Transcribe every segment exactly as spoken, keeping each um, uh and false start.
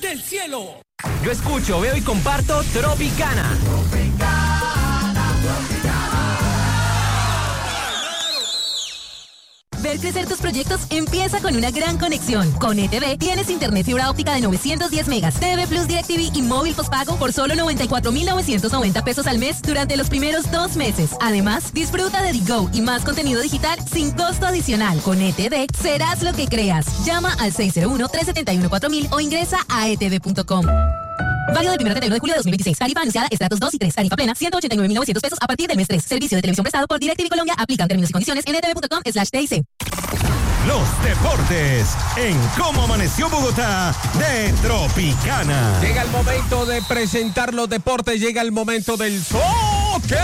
del cielo. Yo escucho, veo y comparto Tropicana. Tropicana, Tropicana. Ver crecer tus proyectos empieza con una gran conexión. Con E T V tienes internet fibra óptica de novecientos diez megas, T V Plus DirecTV y móvil postpago por solo noventa y cuatro mil novecientos noventa pesos al mes durante los primeros dos meses. Además, disfruta de Digo y más contenido digital sin costo adicional. Con E T V serás lo que creas. Llama al seis cero uno, tres siete uno, cuatro mil o ingresa a e t v punto com. Válido del primero de julio de dos mil veintiséis. Tarifa anunciada estratos dos y tres. Tarifa plena ciento ochenta y nueve mil novecientos pesos a partir del mes tres. Servicio de televisión prestado por DirecTV Colombia. Aplican términos y condiciones en e t v punto com slash t i c. Los deportes en Cómo Amaneció Bogotá de Tropicana. Llega el momento de presentar los deportes. Llega el momento del soccer.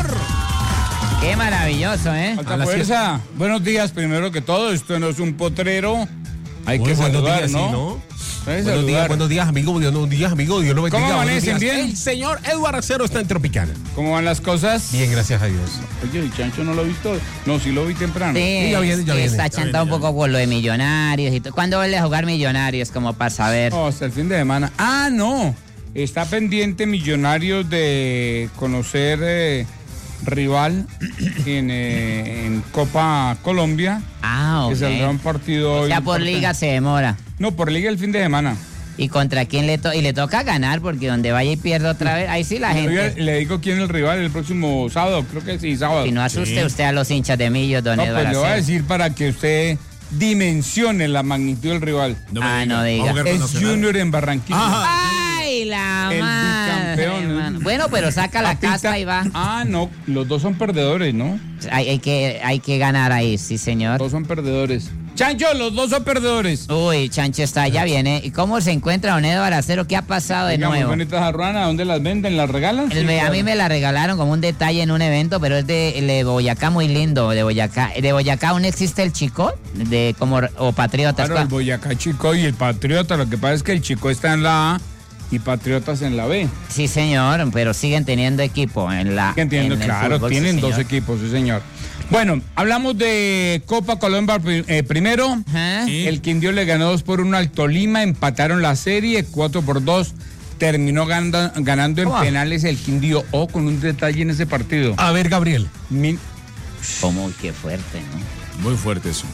Qué maravilloso, ¿eh? Alta fuerza. Buenos días, primero que todo. Esto no es un potrero. Hay Muy que saludar, días, ¿no? sí, ¿no? Buenos días, buenos días, amigo. Buenos días, amigo. Dios lo bendiga. ¿Cómo amanecen? ¿Bien? El señor Eduardo Acero está en Tropicana. ¿Cómo van las cosas? Bien, gracias a Dios. Oye, el Chancho no lo he visto. No, sí lo vi temprano. Sí, Sí, ya viene, ya sí, viene, está ya chantado un viene, ya poco por lo de Millonarios y todo. ¿Cuándo vuelve a jugar Millonarios? Como para saber. No, hasta el fin de semana. Ah, no. Está pendiente Millonarios de conocer eh, rival en, eh, en Copa Colombia. Ah, ok. Que saldrá un partido O hoy sea, por importante. liga se demora. No, por liga el fin de semana. ¿Y contra quién le toca? Y le toca ganar, porque donde vaya y pierda otra vez, ahí sí la Le, gente. le digo quién es el rival el próximo sábado. Creo que sí, sábado. Y no asuste Sí. usted a los hinchas de Millos, don No, Eduardo pues le voy a Acero. decir para que usted dimensione la magnitud del rival. No me Ah, diga. no Va a diga. jugar con Es Nacional. Junior en Barranquilla. Ajá. ¡Ay, la El madre, bicampeón, ¿eh? hermano! Bueno, pero saca la Papita. casta y va. Ah, no, los dos son perdedores, ¿no? Hay, hay que, hay que ganar ahí, sí, señor. Los dos son perdedores. Chancho, los dos son perdedores. Uy, Chancho está, ya viene. ¿Y cómo se encuentra don Eduardo Acero? ¿Qué ha pasado de Oiga, muy nuevo? bonitas jarruanas, ¿dónde las venden? ¿Las regalan? El- Sí, me- A claro. mí me la regalaron como un detalle en un evento, pero es de, de Boyacá, muy lindo, de Boyacá. De Boyacá aún existe el Chico, de como o Patriotas. Claro, el Boyacá Chico y el Patriota. Lo que pasa es que el Chico está en la A y Patriotas en la B. Sí, señor, pero siguen teniendo equipo en la. Entiendo, en el claro, fútbol, tienen sí, dos señor. equipos, sí, señor. Bueno, hablamos de Copa Colombia eh, primero. Ajá. Sí. El Quindío le ganó dos por uno al Tolima, empataron la serie, cuatro por dos. Terminó ganando, ganando en ¿Cómo? penales el Quindío. O con un detalle en ese partido. A ver, Gabriel. Min- Como qué fuerte, ¿no? Muy fuerte eso.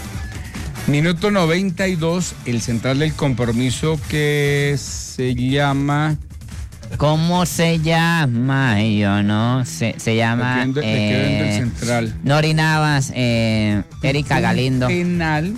Minuto noventa y dos, el central del compromiso que se llama... ¿Cómo se llama? Yo no sé. Se llama. ¿De quién- de- de qué vende el central? Nori Navas, eh, Erika Un Galindo. penal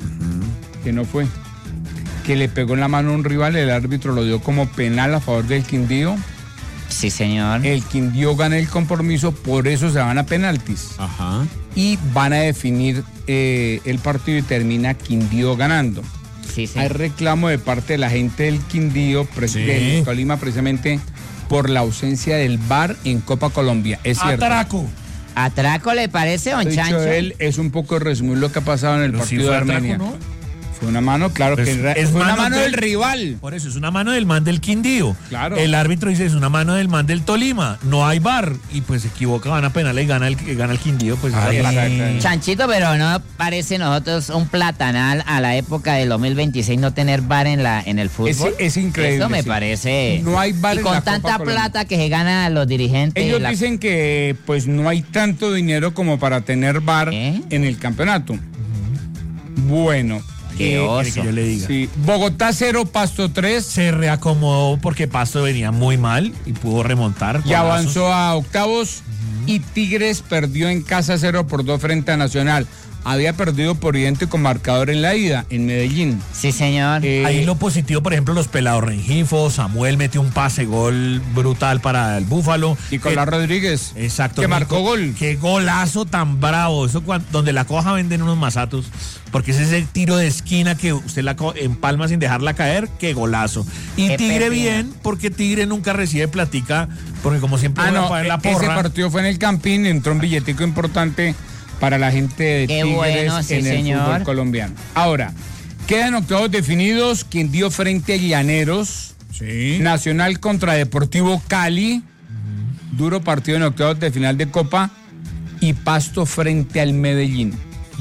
que no fue. Que le pegó en la mano a un rival, el árbitro lo dio como penal a favor del Quindío. Sí, señor. El Quindío gana el compromiso, por eso se van a penaltis. Ajá. Y van a definir eh, el partido y termina Quindío ganando. Sí, sí. Hay reclamo de parte de la gente del Quindío, pres- Sí. del Tolima, precisamente por la ausencia del V A R en Copa Colombia. Es cierto. Atraco. ¿Atraco le parece, don Dicho Chancho? él, es un poco resumir lo que ha pasado en el Pero sí partido fue de atraco, Armenia. ¿no? Fue una mano, claro Pues que era- es fue una mano mano del del- rival. Por eso, es una mano del man del Quindío. Claro. El árbitro dice, es una mano del man del Tolima. No hay V A R. Y pues se equivoca, van a penal y gana el, gana el Quindío. Pues esa Ay, plata. exacto. Chanchito, pero no parece nosotros un platanal a la época del dos mil veintiséis no tener V A R en, la, en el fútbol. Es- es increíble, Eso me sí. parece. No hay V A R Y en con la Copa tanta Colombia. plata que se gana los dirigentes. Ellos la- dicen que pues no hay tanto dinero como para tener V A R ¿Eh? en el campeonato. Bueno. Qué eh, oso. Quiere que yo le diga. sí. Bogotá cero, Pasto tres. Se reacomodó porque Pasto venía muy mal y pudo remontar. Y golazos. avanzó a octavos. Y Tigres perdió en casa cero por dos frente a Nacional. Había perdido por idéntico marcador en la ida, en Medellín. Sí, señor. Eh, Ahí lo positivo, por ejemplo, los pelados Rengifo, Samuel metió un pase gol brutal para el Búfalo. Nicolás Eh, Rodríguez. Exacto. Que Nico- marcó gol. Qué golazo tan bravo. Eso cuan- donde la coja venden unos masatos. Porque ese es el tiro de esquina que usted la co- empalma sin dejarla caer. Qué golazo. Y Qué Tigre pepino. bien, porque Tigre nunca recibe platica. Porque como siempre Ah, van a no, pagar la ese porra. partido fue en el Campín, entró un billetico importante para la gente de Qué Tigres bueno, sí, en el señor. fútbol colombiano. Ahora, quedan octavos definidos, Quindío frente a Llaneros, Sí. Nacional contra Deportivo Cali, duro partido en octavos de final de Copa, y Pasto frente al Medellín.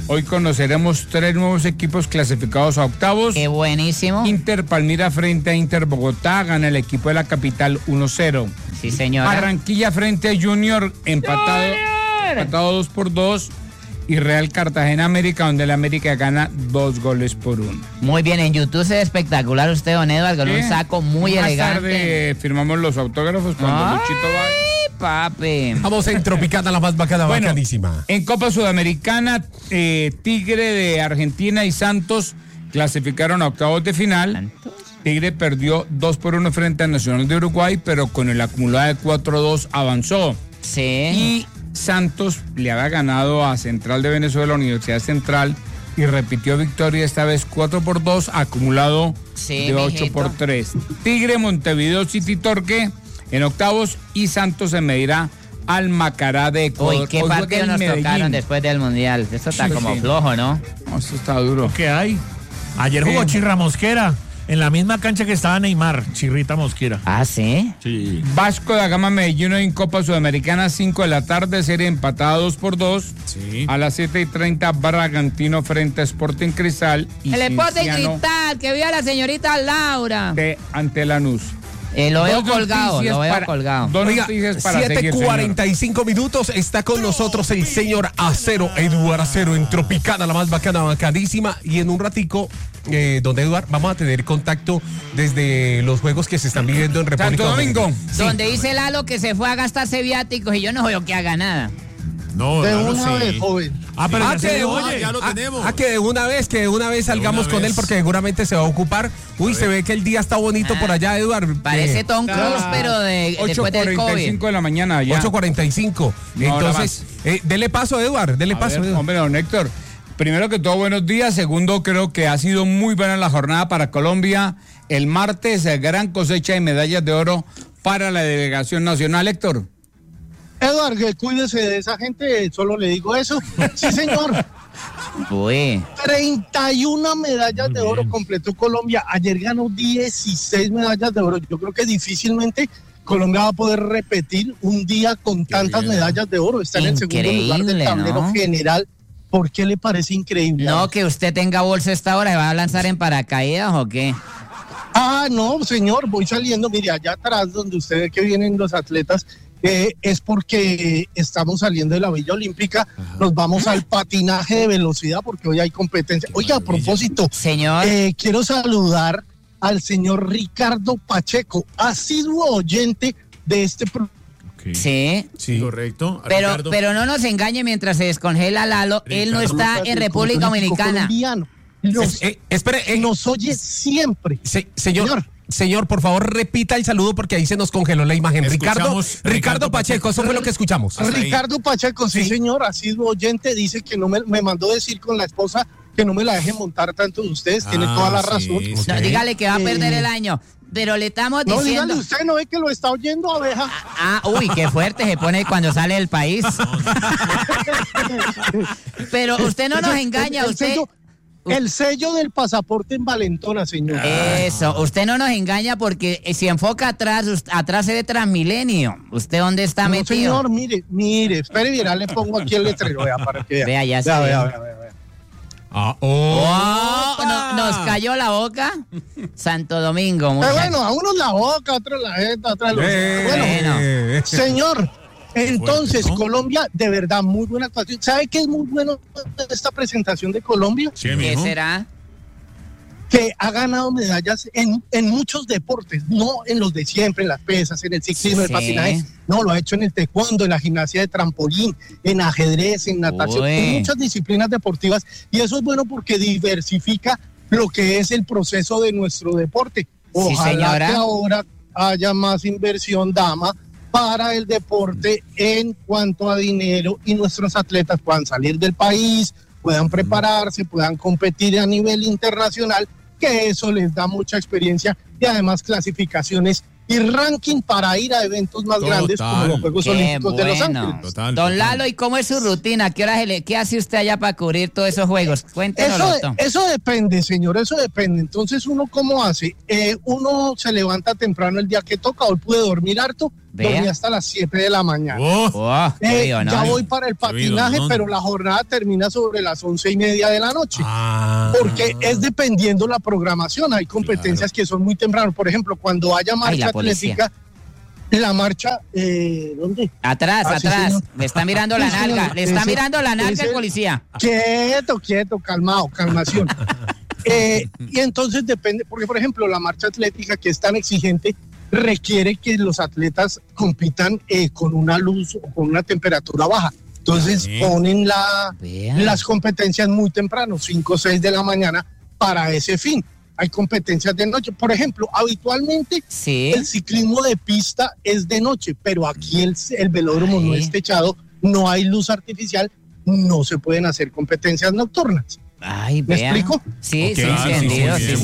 Hoy conoceremos tres nuevos equipos clasificados a octavos. Qué buenísimo. Inter Palmira frente a Inter Bogotá, gana el equipo de la capital uno cero. Sí, señora. Barranquilla frente a Junior, empatado, empatado dos por dos. Y Real Cartagena América, donde el América gana dos goles por uno. Muy bien, en YouTube se ve espectacular usted, don Edward, con ¿Sí? un saco muy Más elegante. tarde firmamos los autógrafos cuando Ay, Luchito va. papi. Vamos en Tropicana, la más bacana, Bueno, bacanísima. En Copa Sudamericana, eh, Tigre de Argentina y Santos clasificaron a octavos de final. ¿Santos? Tigre perdió dos por uno frente a Nacional de Uruguay, pero con el acumulado de cuatro a dos avanzó. Sí. Y Santos le había ganado a Central de Venezuela, Universidad Central, y repitió victoria esta vez cuatro por dos, acumulado Sí, de ocho mijito. por tres. Tigre, Montevideo City Torque en octavos y Santos se medirá al Macará de Ecuador. Uy, qué Hoy juega partido el nos Medellín. tocaron después del Mundial. Eso está Sí, como sí. flojo, ¿no? No, eso está duro. ¿Qué hay? Ayer jugó Sí. Chirra Mosquera, en la misma cancha que estaba Neymar, Chirrita Mosquera. Ah, ¿sí? Sí. Vasco da Gama Medellín en Copa Sudamericana, cinco de la tarde, serie empatada dos por dos. Sí. A las siete y treinta, Bragantino frente a Sporting Cristal. Y El Sporting Cienciano Cristal, que vio a la señorita Laura. de ante Lanús. Eh, lo veo Dos colgado, noticias lo veo para- colgado. Dos Oiga, noticias para siete seguir, cuarenta y cinco minutos, está con nosotros el señor Acero, Eduard Acero, en Tropicana, la más bacana, bacanísima. Y en un ratico, eh, don Eduard, vamos a tener contacto desde los juegos que se están viviendo en República Santo Domingo. Dominicana. Sí. Donde dice Lalo que se fue a gastarse viáticos y yo no veo que haga nada. No, De no una sé. vez, joven. Ah, pero Ah, ya que se de oye. una- ya lo ah, tenemos. ah, que de una vez, que de una vez salgamos una con vez. él porque seguramente se va a ocupar. Uy, se ve que el día está bonito Ah, por allá, Eduard. Parece Eh, Tom Cruise, pero de, ocho después del cuarenta y COVID. cinco de la mañana ya. ocho cuarenta y cinco. No, ahora Entonces, eh, dele paso, Eduard, dele A paso, ver, Eduard. hombre, don Héctor. Primero que todo, buenos días. Segundo, creo que ha sido muy buena la jornada para Colombia. El martes, eh, gran cosecha de medallas de oro para la delegación nacional, Héctor. Eduardo, que cuídese de esa gente, solo le digo eso. Sí, señor. Uy, treinta y una medallas de oro completó Colombia. Ayer ganó dieciséis medallas de oro. Yo creo que difícilmente Colombia va a poder repetir un día con tantas bien. medallas de oro. Está en el segundo lugar del Increíble, tablero ¿no? general. ¿Por qué le parece increíble? no que usted tenga bolsa a esta hora, ¿se va a lanzar en paracaídas o qué? Ah, no, señor, voy saliendo. Mire, allá atrás donde usted ve que vienen los atletas, eh, es porque estamos saliendo de la Villa Olímpica. Nos vamos al patinaje de velocidad porque hoy hay competencia. Oiga, a propósito, Señor, eh, quiero saludar al señor Ricardo Pacheco, asiduo oyente de este programa. Ok. sí. Sí. Correcto. Pero, Ricardo. pero no nos engañe mientras se descongela Lalo, él no está en República Dominicana. Colombiano. Nos, Eh, espere, eh, nos oye siempre. se- señor, Señor. señor, por favor, repita el saludo porque ahí se nos congeló la imagen. Ricardo, Escuchamos Ricardo, Ricardo Pacheco, eso fue lo que escuchamos. Hasta ahí. Ricardo Pacheco, sí, Sí. señor, asiduo oyente, dice que no me, me mandó decir con la esposa que no me la deje montar tanto de ustedes, tiene Ah, toda la sí, razón. sí. No, Ok. dígale que va a perder Eh, el año. Pero le estamos No, diciendo. dígale usted, ¿no ve que lo está oyendo, abeja? Ah, uy, qué fuerte se pone cuando sale del país. Pero usted no nos engaña, el, usted. sello, el sello del pasaporte en Valentona, señor. Eso, usted no nos engaña porque eh, si enfoca atrás, us- atrás es de Transmilenio. ¿Usted dónde está No, metido? señor, mire, mire, espere, mira, le pongo aquí el letrero, vea, para que vea. Vea, ya se vea, ve. vea, vea, vea, vea. Ah, Oh, oh, no- nos cayó la boca. Santo Domingo, Pero muchacho. bueno, a unos la boca, a otros la jeta, a otros los... Eh, Bueno, eh, señor, entonces, Fuerte, ¿no? Colombia, de verdad, muy buena actuación. ¿Sabe qué es muy bueno de esta presentación de Colombia? Sí, ¿Qué mijo. será? Que ha ganado medallas en, en muchos deportes, no en los de siempre, en las pesas, en el ciclismo, en Sí. el patinaje. No, lo ha hecho en el taekwondo, en la gimnasia de trampolín, en ajedrez, en natación, Uy. en muchas disciplinas deportivas. Y eso es bueno porque diversifica lo que es el proceso de nuestro deporte. Ojalá señora. que ahora haya más inversión, dama, para el deporte en cuanto a dinero y nuestros atletas puedan salir del país, puedan prepararse, puedan competir a nivel internacional, que eso les da mucha experiencia y además clasificaciones y ranking para ir a eventos más Total. grandes como los Juegos Qué Olímpicos de Los bueno. Ángeles. Total, Don total. Lalo, ¿y cómo es su rutina? ¿Qué hora se le, qué hace usted allá para cubrir todos esos juegos? Cuéntenos. Eso, eso depende, señor, eso depende. Entonces, ¿uno cómo hace? Eh, uno se levanta temprano el día que toca, hoy pude dormir harto, Vea. dormí hasta las siete de la mañana. Oh, Oh, qué Eh, vivo, ¿no? ya voy para el patinaje, vivo, ¿no? pero la jornada termina sobre las once y media de la noche. ah, Porque es dependiendo la programación. Hay competencias que son muy temprano. Por ejemplo, cuando haya marcha Ay, la policía. atlética, la marcha, eh, ¿dónde? Atrás, Ah, sí, atrás. señor. Le está mirando la Sí, señor. nalga. Le está Ese- mirando la nalga ese- el policía. Quieto, quieto, calmado, calmación. Eh, y entonces depende, porque por ejemplo, la marcha atlética que es tan exigente requiere que los atletas compitan eh, con una luz o con una temperatura baja. Entonces Sí. ponen la, Vean. las competencias muy temprano, cinco o seis de la mañana, para ese fin. Hay competencias de noche. Por ejemplo, habitualmente Sí. el ciclismo de pista es de noche, pero aquí el, el velódromo no Ay. es techado, no hay luz artificial, no se pueden hacer competencias nocturnas. Ay, ¿Me vea. explico? Sí, Ok, sí, claro, sí, entendido. muy Sí, bien, sí,